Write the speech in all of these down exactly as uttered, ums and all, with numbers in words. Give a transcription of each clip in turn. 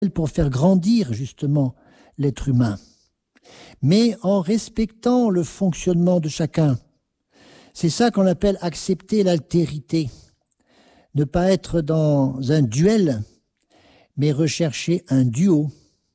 pour faire grandir justement l'être humain, mais en respectant le fonctionnement de chacun. C'est ça qu'on appelle accepter l'altérité, ne pas être dans un duel, mais rechercher un duo.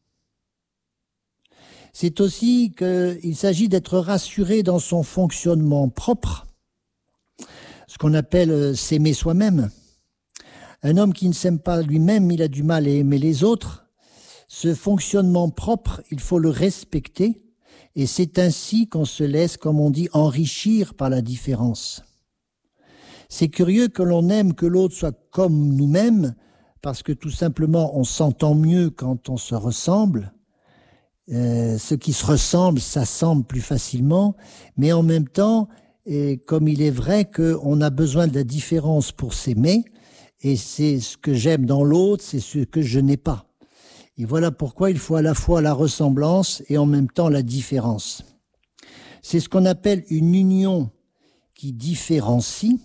C'est aussi qu'il s'agit d'être rassuré dans son fonctionnement propre, ce qu'on appelle s'aimer soi-même. Un homme qui ne s'aime pas lui-même, il a du mal à aimer les autres. Ce fonctionnement propre, il faut le respecter, et c'est ainsi qu'on se laisse, comme on dit, enrichir par la différence. C'est curieux que l'on aime que l'autre soit comme nous-mêmes, parce que tout simplement on s'entend mieux quand on se ressemble. Euh, ce qui se ressemble s'assemble plus facilement, mais en même temps, et comme il est vrai qu'on a besoin de la différence pour s'aimer, et c'est ce que j'aime dans l'autre, c'est ce que je n'ai pas. Et voilà pourquoi il faut à la fois la ressemblance et en même temps la différence. C'est ce qu'on appelle une union qui différencie.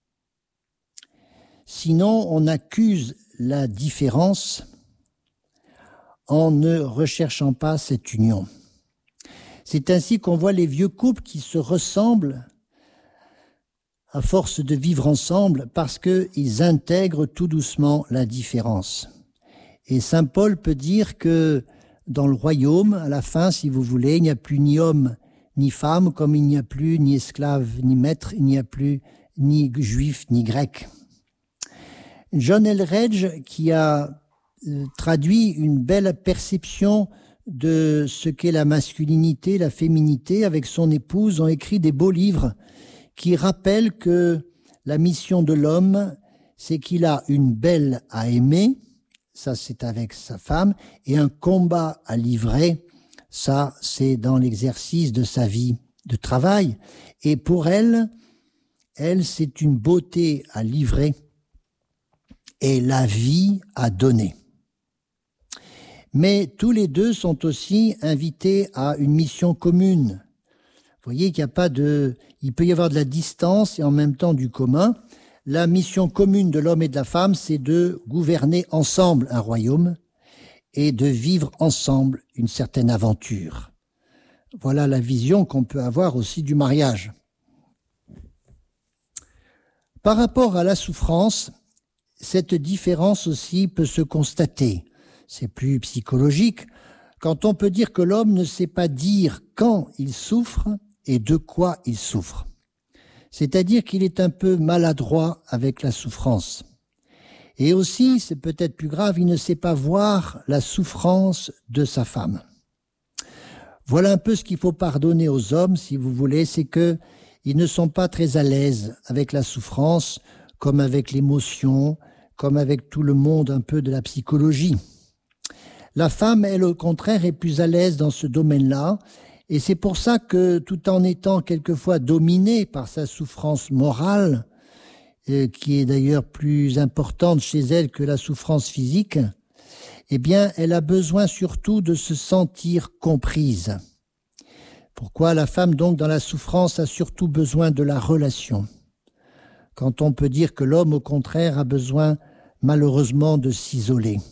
Sinon, on accuse la différence en ne recherchant pas cette union. C'est ainsi qu'on voit les vieux couples qui se ressemblent à force de vivre ensemble parce qu'ils intègrent tout doucement la différence. Et saint Paul peut dire que dans le royaume, à la fin, si vous voulez, il n'y a plus ni homme ni femme, comme il n'y a plus ni esclave ni maître, il n'y a plus ni juif ni grec. John Eldredge, qui a euh, traduit une belle perception de ce qu'est la masculinité, la féminité, avec son épouse, ont écrit des beaux livres qui rappellent que la mission de l'homme, c'est qu'il a une belle à aimer, ça c'est avec sa femme, et un combat à livrer, ça c'est dans l'exercice de sa vie de travail. Et pour elle, elle c'est une beauté à livrer et la vie à donner. Mais tous les deux sont aussi invités à une mission commune. Vous voyez qu'il n'y a pas de, il peut y avoir de la distance et en même temps du commun. La mission commune de l'homme et de la femme, c'est de gouverner ensemble un royaume et de vivre ensemble une certaine aventure. Voilà la vision qu'on peut avoir aussi du mariage. Par rapport à la souffrance, cette différence aussi peut se constater. C'est plus psychologique quand on peut dire que l'homme ne sait pas dire quand il souffre et de quoi il souffre. C'est-à-dire qu'il est un peu maladroit avec la souffrance. Et aussi, c'est peut-être plus grave, il ne sait pas voir la souffrance de sa femme. Voilà un peu ce qu'il faut pardonner aux hommes, si vous voulez, c'est que ils ne sont pas très à l'aise avec la souffrance, comme avec l'émotion, comme avec tout le monde un peu de la psychologie. La femme, elle, au contraire, est plus à l'aise dans ce domaine-là, et c'est pour ça que, tout en étant quelquefois dominée par sa souffrance morale, euh, qui est d'ailleurs plus importante chez elle que la souffrance physique, eh bien, elle a besoin surtout de se sentir comprise. Pourquoi la femme, donc, dans la souffrance, a surtout besoin de la relation, quand on peut dire que l'homme, au contraire, a besoin, malheureusement, de s'isoler.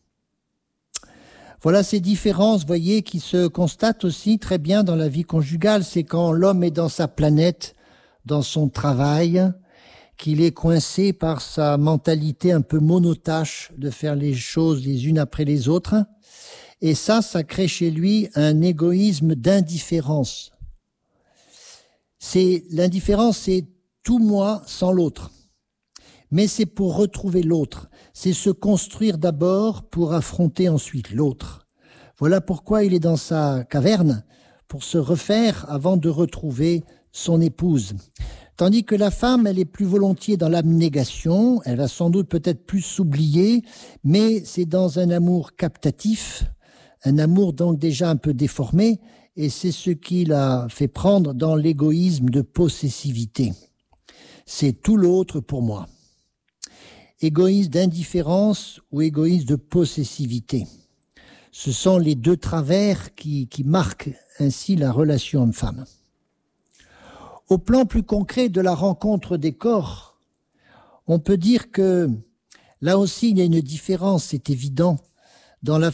Voilà ces différences, voyez, qui se constatent aussi très bien dans la vie conjugale. C'est quand l'homme est dans sa planète, dans son travail, qu'il est coincé par sa mentalité un peu monotache de faire les choses les unes après les autres. Et ça, ça crée chez lui un égoïsme d'indifférence. C'est, l'indifférence, c'est tout moi sans l'autre. Mais c'est pour retrouver l'autre. C'est se construire d'abord pour affronter ensuite l'autre. Voilà pourquoi il est dans sa caverne, pour se refaire avant de retrouver son épouse. Tandis que la femme, elle est plus volontiers dans l'abnégation, elle va sans doute peut-être plus s'oublier, mais c'est dans un amour captatif, un amour donc déjà un peu déformé, et c'est ce qui l'a fait prendre dans l'égoïsme de possessivité. C'est tout l'autre pour moi. Égoïsme d'indifférence ou égoïsme de possessivité. Ce sont les deux travers qui, qui marquent ainsi la relation homme-femme. Au plan plus concret de la rencontre des corps, on peut dire que là aussi il y a une différence, c'est évident, Dans la